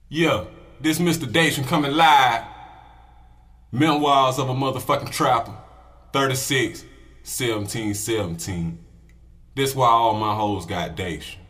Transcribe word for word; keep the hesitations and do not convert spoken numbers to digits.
Yeah, this Mister Dacian coming live. Memoirs of a motherfucking trapper. thirty-six, seventeen, seventeen. This why all my hoes got Dacian.